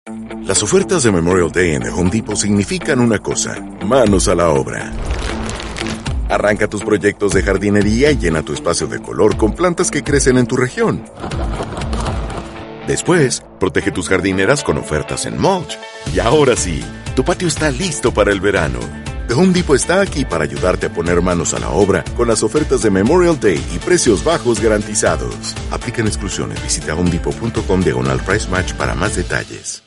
Las ofertas de Memorial Day en The Home Depot significan una cosa: manos a la obra. Arranca tus proyectos de jardinería y llena tu espacio de color con plantas que crecen en tu región. Después, protege tus jardineras con ofertas en mulch. Y ahora sí, tu patio está listo para el verano. The Home Depot está aquí para ayudarte a poner manos a la obra con las ofertas de Memorial Day y precios bajos garantizados. Aplican exclusiones. Visita homedepot.com/price match para más detalles.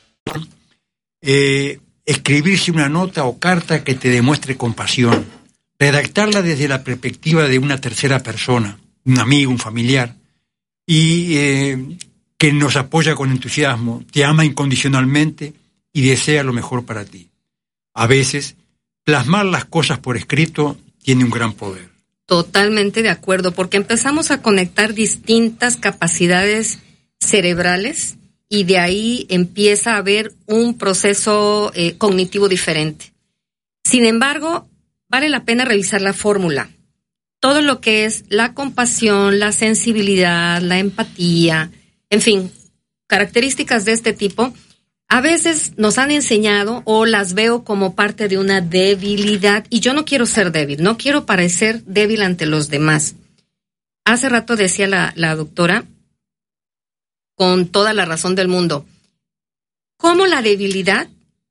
Escribirse una nota o carta que te demuestre compasión. Redactarla desde la perspectiva de una tercera persona, un amigo, un familiar, y que nos apoya con entusiasmo, te ama incondicionalmente y desea lo mejor para ti. A veces, plasmar las cosas por escrito tiene un gran poder. Totalmente de acuerdo, porque empezamos a conectar distintas capacidades cerebrales y de ahí empieza a haber un proceso cognitivo diferente. Sin embargo, vale la pena revisar la fórmula. Todo lo que es la compasión, la sensibilidad, la empatía, en fin, características de este tipo, a veces nos han enseñado o las veo como parte de una debilidad, y yo no quiero ser débil, no quiero parecer débil ante los demás. Hace rato decía la doctora, con toda la razón del mundo, cómo la debilidad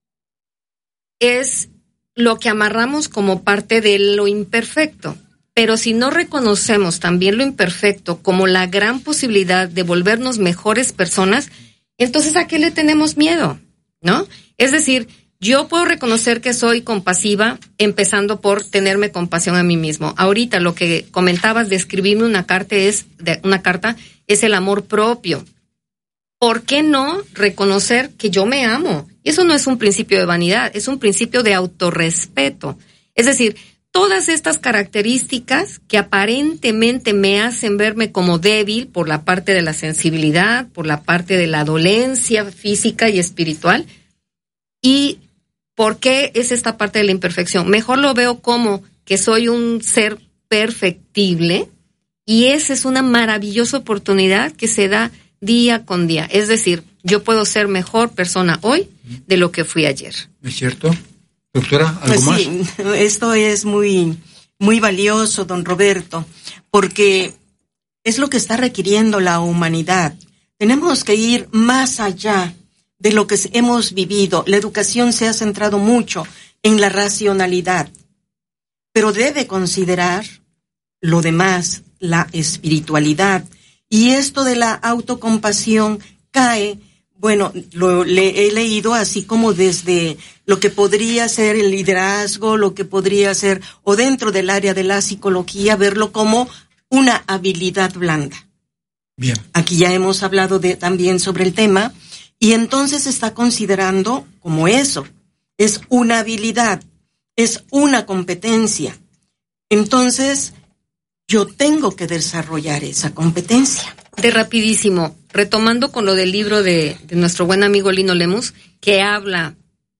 es lo que amarramos como parte de lo imperfecto. Pero si no reconocemos también lo imperfecto como la gran posibilidad de volvernos mejores personas, entonces ¿a qué le tenemos miedo? ¿No? Es decir, yo puedo reconocer que soy compasiva, empezando por tenerme compasión a mí mismo. Ahorita lo que comentabas de escribirme una carta es el amor propio. ¿Por qué no reconocer que yo me amo? Y eso no es un principio de vanidad, es un principio de autorrespeto. Es decir, todas estas características que aparentemente me hacen verme como débil por la parte de la sensibilidad, por la parte de la dolencia física y espiritual. ¿Y por qué es esta parte de la imperfección? Mejor lo veo como que soy un ser perfectible, y esa es una maravillosa oportunidad que se da día con día. Es decir, yo puedo ser mejor persona hoy de lo que fui ayer. ¿Es cierto? Doctora, ¿algo más? Sí, esto es muy, muy valioso, don Roberto, porque es lo que está requiriendo la humanidad. Tenemos que ir más allá de lo que hemos vivido. La educación se ha centrado mucho en la racionalidad, pero debe considerar lo demás, la espiritualidad. Y esto de la autocompasión cae, bueno, he leído así como desde lo que podría ser el liderazgo, lo que podría ser, o dentro del área de la psicología, verlo como una habilidad blanda. Bien. Aquí ya hemos hablado también sobre el tema, y entonces está considerando como eso, es una habilidad, es una competencia. Entonces, yo tengo que desarrollar esa competencia. De rapidísimo, retomando con lo del libro de nuestro buen amigo Lino Lemus, que habla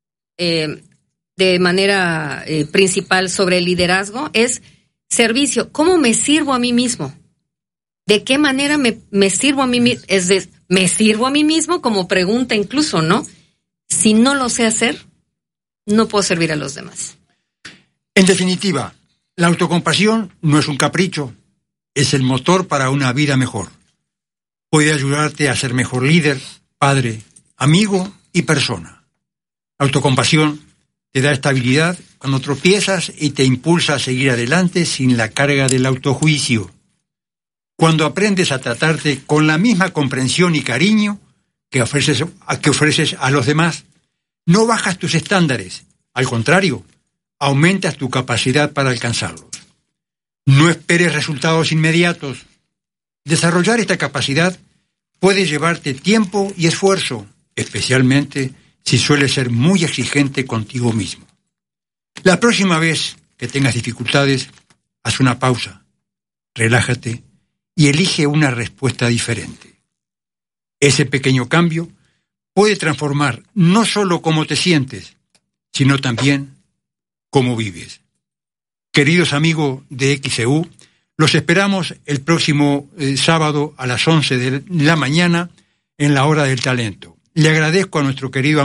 de manera principal sobre el liderazgo, es servicio. ¿Cómo me sirvo a mí mismo? ¿De qué manera me sirvo a mí mismo? Me sirvo a mí mismo como pregunta incluso, ¿no? Si no lo sé hacer, no puedo servir a los demás. En definitiva, la autocompasión no es un capricho, es el motor para una vida mejor. Puede ayudarte a ser mejor líder, padre, amigo y persona. La autocompasión te da estabilidad cuando tropiezas y te impulsa a seguir adelante sin la carga del autojuicio. Cuando aprendes a tratarte con la misma comprensión y cariño que ofreces a los demás, no bajas tus estándares, al contrario, aumentas tu capacidad para alcanzarlos. No esperes resultados inmediatos. Desarrollar esta capacidad puede llevarte tiempo y esfuerzo, especialmente si sueles ser muy exigente contigo mismo. La próxima vez que tengas dificultades, haz una pausa, relájate y elige una respuesta diferente. Ese pequeño cambio puede transformar no solo cómo te sientes, sino también cómo vives. Queridos amigos de XEU, los esperamos el próximo sábado a las 11 de la mañana en la Hora del Talento. Le agradezco a nuestro querido